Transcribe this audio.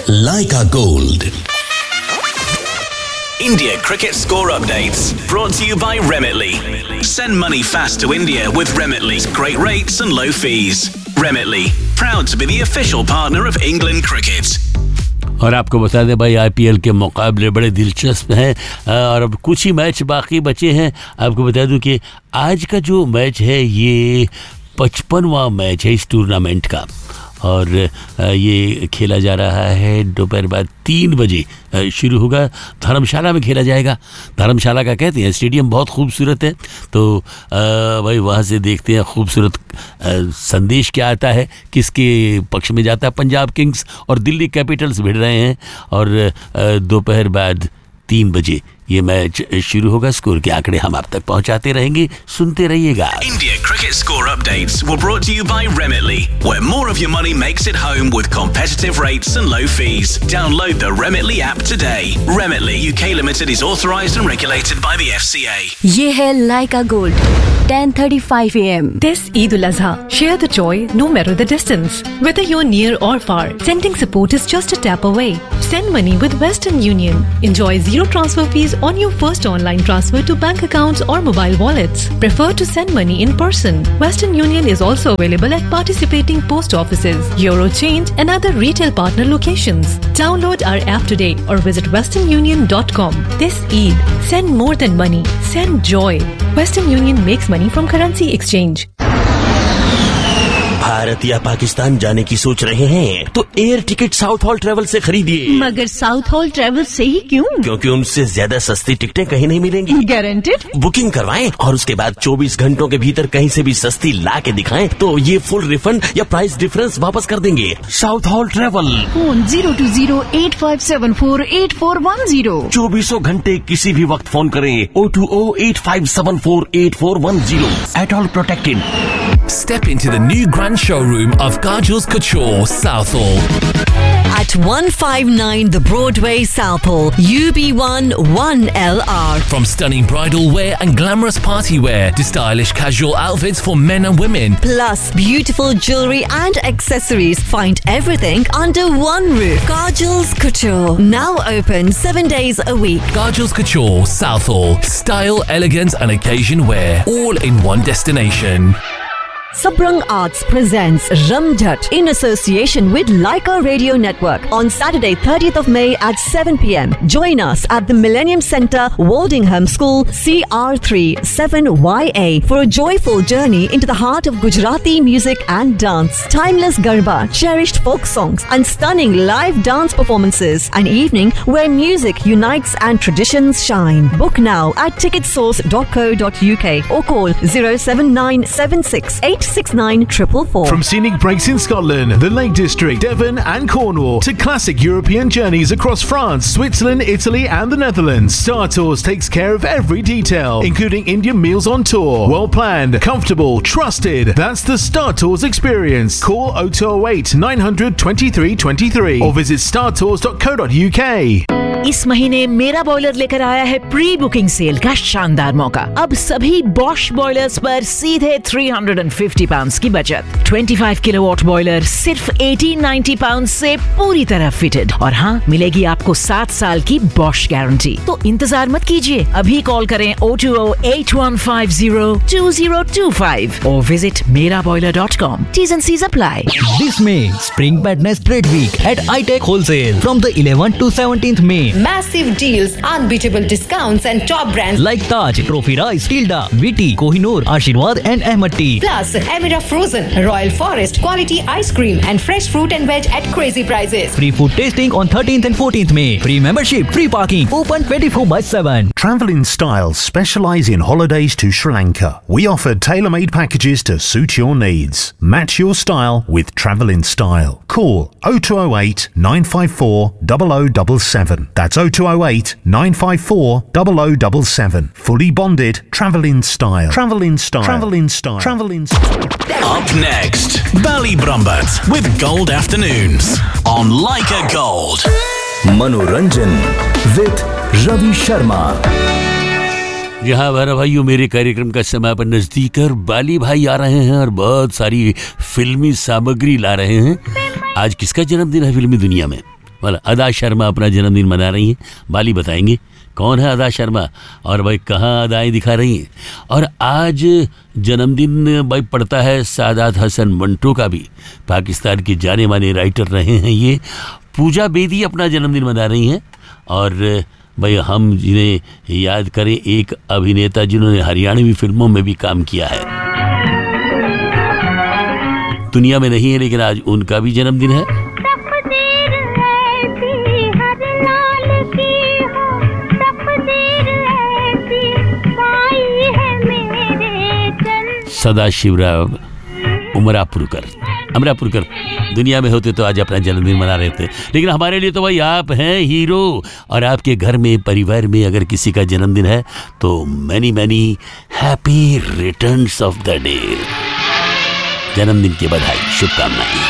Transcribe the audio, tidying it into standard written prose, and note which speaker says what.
Speaker 1: Laika Gold.
Speaker 2: India cricket score updates brought to you by Remitly. Send money fast to India with Remitly's great rates and low fees. Remitly, proud to be the official partner of England cricket.
Speaker 3: और आपको बता दें भाई, IPL के मुकाबले बड़े दिलचस्प हैं और अब कुछ ही मैच बाकी बचे हैं। आपको बता दूं कि आज का जो मैच है ये 55वां मैच है इस टूर्नामेंट का और ये खेला जा रहा है दोपहर बाद 3 बजे शुरू होगा। धर्मशाला में खेला जाएगा। धर्मशाला का कहते हैं स्टेडियम बहुत खूबसूरत है, तो भाई वहाँ से देखते हैं खूबसूरत संदेश क्या आता है, किसके पक्ष में जाता है। पंजाब किंग्स और दिल्ली कैपिटल्स भिड़ रहे हैं और दोपहर बाद 3 बजे ये मैच शुरू होगा। स्कोर के आंकड़े हम आप तक पहुंचाते रहेंगे, सुनते रहिएगा।
Speaker 2: India cricket score updates were brought to you by Remitly, where more of your money makes it home with competitive rates and low fees. Download the Remitly app today. Remitly UK Limited is authorised and regulated by the FCA.
Speaker 4: ये है Laika Gold, 10:35 AM.
Speaker 5: This Eid al-Azha, share the joy no matter the distance. Whether you're near or far, sending support is just a tap away. Send money with Western Union. Enjoy zero transfer fees on your first online transfer to bank accounts or mobile wallets. Prefer to send money in person. Western Union is also available at participating post offices, Eurochange and other retail partner locations. Download our app today or visit westernunion.com. This Eid, send more than money. Send joy. Western Union makes money from currency exchange.
Speaker 6: Bharat या पाकिस्तान जाने की सोच रहे हैं तो air ticket south hall travel से खरीदिए।
Speaker 4: मगर साउथ हॉल ट्रेवल से ही क्यों?
Speaker 6: क्योंकि उनसे ज्यादा सस्ती टिकटें कहीं नहीं मिलेंगी।
Speaker 4: गारंटेड?
Speaker 6: बुकिंग करवाएं और उसके बाद 24 घंटों के भीतर कहीं से भी सस्ती ला के दिखाएं तो ये फुल रिफंड या प्राइस डिफरेंस वापस कर देंगे। South hall travel,
Speaker 4: phone 020-8574-8410।
Speaker 6: 24 घंटे किसी भी वक्त फोन करें 020-8574-8410। At all protected.
Speaker 7: Step into the new grand showroom of Kajol's Couture, Southall.
Speaker 8: At 159 The Broadway, Southall, UB1 1LR.
Speaker 7: From stunning bridal wear and glamorous party wear to stylish casual outfits for men and women.
Speaker 8: Plus beautiful jewelry and accessories. Find everything under one roof. Kajol's Couture. Now open 7 days a week.
Speaker 7: Kajol's Couture, Southall. Style, elegance and occasion wear. All in one destination.
Speaker 8: Sabrang Arts presents Ramjhat in association with Laika Radio Network on Saturday 30th of May at 7 p.m. Join us at the Millennium Centre, Waldingham School, CR3 7YA for a joyful journey into the heart of Gujarati music and dance. Timeless Garba, cherished folk songs and stunning live dance performances. An evening where music unites and traditions shine. Book now at ticketsource.co.uk or call 07976 869
Speaker 9: From scenic breaks in Scotland, the Lake District, Devon and Cornwall to classic European journeys across France, Switzerland, Italy and the Netherlands, Star Tours takes care of every detail, including Indian meals on tour. Well planned, comfortable, trusted. That's the Star Tours experience. Call 0208 900 2323 or visit startours.co.uk.
Speaker 10: इस महीने मेरा boiler लेकर आया है pre booking cell का शानदार मौका। अब सभी बॉश बॉयलर्स पर सीधे £350 की बचत। 25 किलोवाट बॉयलर सिर्फ 1890 पाउंड से पूरी तरह फिटेड और हाँ, मिलेगी आपको 7 साल की बॉश गारंटी। तो इंतजार मत कीजिए, अभी कॉल करें 020-8150-2025 और visit meraboiler.com. T's and C's apply.
Speaker 11: This May, Spring Badness Trade Week at iTech Wholesale from the 11th to 17th May.
Speaker 12: Massive deals, unbeatable discounts and top brands
Speaker 11: like Taj, Trophy Rice, Tilda, Viti, Kohinoor, Ashirwad and Ahmad Tea.
Speaker 12: Plus, Emira Frozen, Royal Forest, quality ice cream and fresh fruit and veg at crazy prices.
Speaker 11: Free food tasting on 13th and 14th May. Free membership, free parking, open 24/7.
Speaker 13: Travel in Style specialise in holidays to Sri Lanka. We offer tailor-made packages to suit your needs. Match your style with Travel in Style. Call 0208 954 0077. That's 0208 954 0077. Fully bonded. Travel in Style. Travel in Style. Travel in Style. Travel in Style.
Speaker 2: Up next, Ballybrumbat with Gold Afternoons on Laika Gold.
Speaker 1: Manoranjan with Ravi Sharma.
Speaker 3: जहाँ हमारा भाइयों मेरे कार्यक्रम का समापन नजदीक और बाली भाई आ रहे हैं और बहुत सारी फिल्मी सामग्री ला रहे हैं। आज किसका जन्मदिन है फिल्मी दुनिया में? वाला अदा शर्मा अपना जन्मदिन मना रही हैं। बाली बताएंगे कौन है अदा शर्मा और भाई कहाँ अदाएं दिखा रही हैं। और आज जन्मदिन भाई पड़ता है सादात हसन मंटो का भी, पाकिस्तान के जाने माने राइटर रहे हैं ये। पूजा बेदी अपना जन्मदिन मना रही हैं। और भाई हम जिन्हें याद करें, एक अभिनेता जिन्होंने हरियाणवी फिल्मों में भी काम किया है, दुनिया में नहीं है लेकिन आज उनका भी जन्मदिन है। सदाशिवराव अमरापुरकर दुनिया में होते तो आज अपना जन्मदिन मना रहे थे, लेकिन हमारे लिए तो भाई आप हैं हीरो। और आपके घर में, परिवार में अगर किसी का जन्मदिन है तो many happy returns of the day. जन्मदिन की बधाई, शुभकामनाएं।